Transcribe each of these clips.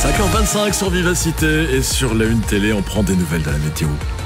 5h25 sur Vivacité et sur la Une Télé, on prend des nouvelles de la météo.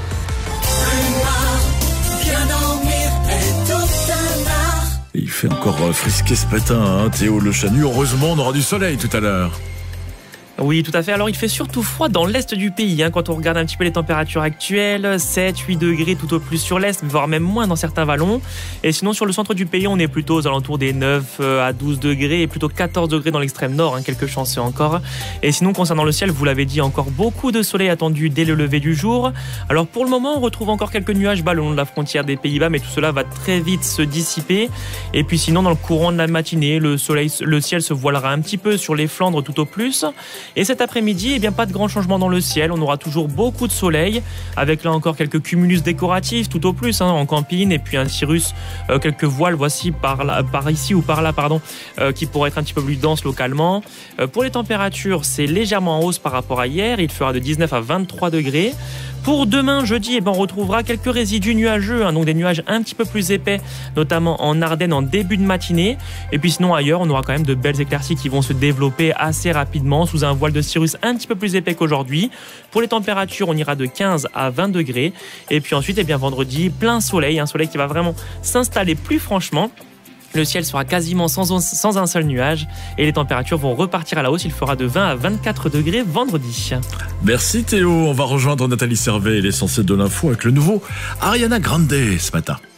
Et il fait encore frisquer ce matin, hein, Théo Le Chanu. Heureusement, on aura du soleil tout à l'heure. Oui, tout à fait. Alors, il fait surtout froid dans l'est du pays. Quand on regarde un petit peu les températures actuelles, 7, 8 degrés tout au plus sur l'est, voire même moins dans certains vallons. Et sinon, sur le centre du pays, on est plutôt aux alentours des 9 à 12 degrés et plutôt 14 degrés dans l'extrême nord, quelques chanceux encore. Et sinon, concernant le ciel, vous l'avez dit, encore beaucoup de soleil attendu dès le lever du jour. Alors, pour le moment, on retrouve encore quelques nuages bas le long de la frontière des Pays-Bas, mais tout cela va très vite se dissiper. Et puis sinon, dans le courant de la matinée, le ciel se voilera un petit peu sur les Flandres tout au plus. Et cet après-midi, pas de grand changement dans le ciel. On aura toujours beaucoup de soleil, avec là encore quelques cumulus décoratifs tout au plus en campine, et puis un cirrus, quelques voiles, voici par ici ou par là, qui pourraient être un petit peu plus denses localement. Pour les températures, c'est légèrement en hausse par rapport à hier. Il fera de 19 à 23 degrés. Pour demain, jeudi, on retrouvera quelques résidus nuageux, donc des nuages un petit peu plus épais, notamment en Ardennes en début de matinée. Et puis sinon, ailleurs, on aura quand même de belles éclaircies qui vont se développer assez rapidement sous un voile de cirrus un petit peu plus épais qu'aujourd'hui. Pour les températures, on ira de 15 à 20 degrés. Et puis ensuite, vendredi, plein soleil, un soleil qui va vraiment s'installer plus franchement. Le ciel sera quasiment sans un seul nuage et les températures vont repartir à la hausse. Il fera de 20 à 24 degrés vendredi. Merci Théo. On va rejoindre Nathalie Servet et l'essentiel de l'info avec le nouveau Ariana Grande ce matin.